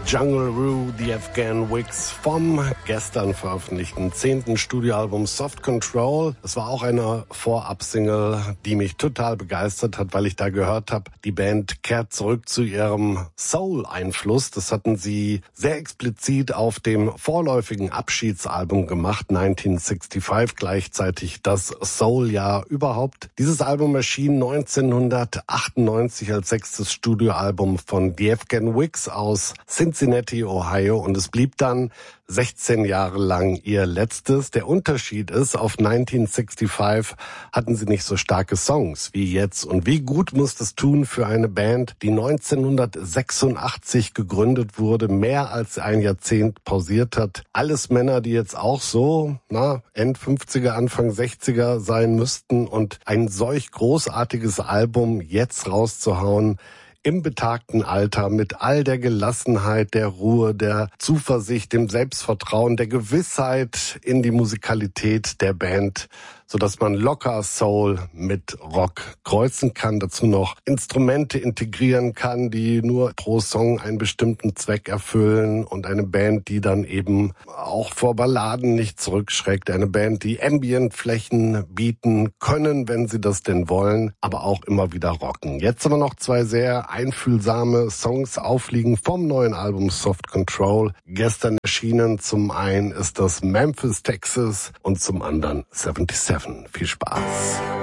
Jungle Rue, The Afghan Wigs vom gestern veröffentlichten 10. Studioalbum Soft Control. Es war auch eine Vorab-Single, die mich total begeistert hat, weil ich da gehört habe, die Band kehrt zurück zu ihrem Soul-Einfluss. Das hatten sie sehr explizit auf dem vorläufigen Abschiedsalbum gemacht, 1965, gleichzeitig das Soul-Jahr überhaupt. Dieses Album erschien 1998 als 6. Studioalbum von The Afghan Wigs aus Cincinnati, Ohio, und es blieb dann 16 Jahre lang ihr letztes. Der Unterschied ist, auf 1965 hatten sie nicht so starke Songs wie jetzt. Und wie gut muss das tun für eine Band, die 1986 gegründet wurde, mehr als ein Jahrzehnt pausiert hat. Alles Männer, die jetzt auch so, End 50er, Anfang 60er sein müssten, und ein solch großartiges Album jetzt rauszuhauen, im betagten Alter, mit all der Gelassenheit, der Ruhe, der Zuversicht, dem Selbstvertrauen, der Gewissheit in die Musikalität der Band, sodass man locker Soul mit Rock kreuzen kann, dazu noch Instrumente integrieren kann, die nur pro Song einen bestimmten Zweck erfüllen, und eine Band, die dann eben auch vor Balladen nicht zurückschreckt, eine Band, die Ambient-Flächen bieten können, wenn sie das denn wollen, aber auch immer wieder rocken. Jetzt aber noch zwei sehr einfühlsame Songs aufliegen vom neuen Album Soft Control, gestern erschienen. Zum einen ist das Memphis, Texas, und zum anderen 77. Viel Spaß.